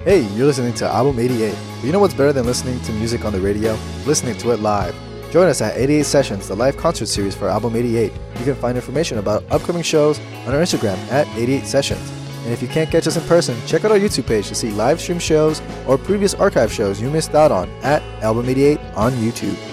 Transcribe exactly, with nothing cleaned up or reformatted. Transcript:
Hey, you're listening to Album eighty-eight. But you know what's better than listening to music on the radio? Listening to it live. Join us at eighty-eight Sessions, the live concert series for Album eighty-eight. You can find information about upcoming shows on our Instagram at eighty-eight Sessions. And if you can't catch us in person, check out our YouTube page to see live stream shows or previous archive shows you missed out on at Album eighty-eight on YouTube.